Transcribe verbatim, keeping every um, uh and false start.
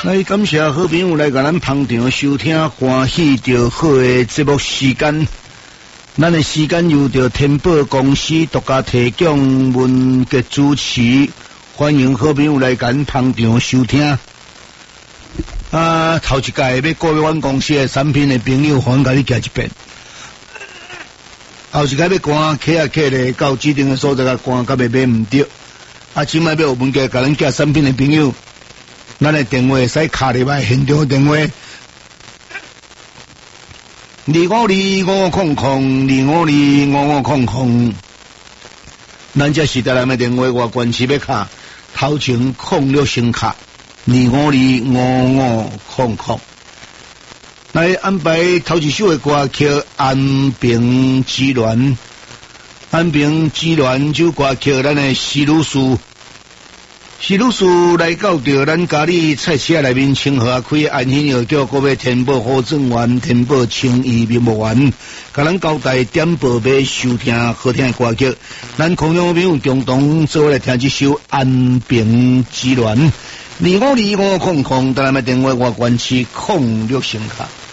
来感谢好朋友来甲咱捧场收听欢喜着好的节目时间，咱的时间由着天宝公司独家提供文杰主持，欢迎好朋友来甲咱捧场收听。啊，头一届要购入阮公司的产品的朋友，欢迎甲你行一遍。后一届要赶客啊客咧，到指定的所在甲赶，甲袂买唔对。啊，即摆要有文杰甲咱寄产品的朋友，咱的电话使卡入来现场电话：二五二五空空，二五二五五空空。咱这时代人的电话，外关市要卡，头前空六先卡。二五二五五空空，来安排头一首的歌曲《安平之恋》。安平之恋就歌曲，咱的施女士，施女士来到着咱家里菜市内面清河开安心药局，搁要天宝好正园、天宝青衣蜜木园，甲咱交代点报买收听好听的歌曲。咱空中朋友共同做来听这首《安平之恋》。二五二五空空，咱们电话外关市空六星卡。